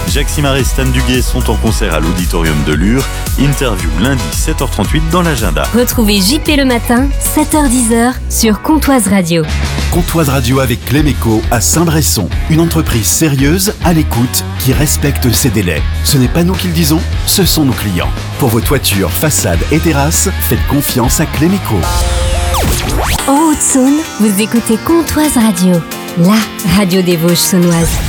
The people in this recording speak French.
Jacques Simaré et Stan Duguay sont en concert à l'Auditorium de Lure. Interview lundi 7h38 dans l'agenda. Retrouvez JP le matin, 7h-10h sur Comtoise Radio. Comtoise Radio avec Clémeco à Saint-Bresson. Une entreprise sérieuse, à l'écoute, qui respecte ses délais. Ce n'est pas nous qui le disons, ce sont nos clients. Pour vos toitures, façades et terrasses, faites confiance à Clémeco. En Haute-Saône, vous écoutez Comtoise Radio, la radio des Vosges saunoises.